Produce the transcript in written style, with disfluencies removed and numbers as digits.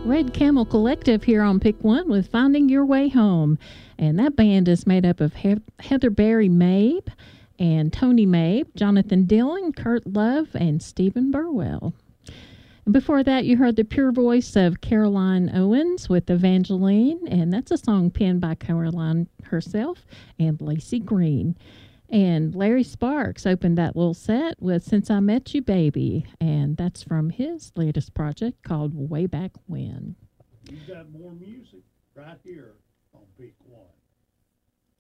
Red Camel Collective here on Pick One with Finding Your Way Home. And that band is made up of Heather Barry Mabe and Tony Mabe, Jonathan Dillon, Kurt Love, and Stephen Burwell. And before that, you heard the pure voice of Caroline Owens with Evangeline, and that's a song penned by Caroline herself and Lacey Green. And Larry Sparks opened that little set with Since I Met You Baby, and that's from his latest project called Way Back When. You've got more music right here on Peak One.